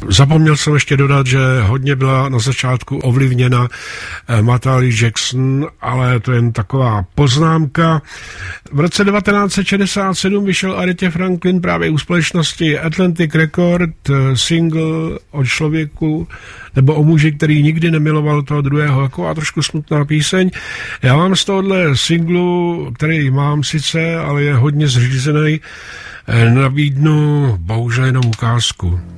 Zapomněl jsem ještě dodat, že hodně byla na začátku ovlivněna Mahalie Jackson, ale to je jen taková poznámka. V roce 1967 vyšel Aretě Franklin právě u společnosti Atlantic Record single o člověku nebo o muži, který nikdy nemiloval toho druhého, taková trošku smutná píseň. Já mám z tohohle singlu, který mám sice, ale je hodně zřízený, nabídnu bohužel jenom ukázku.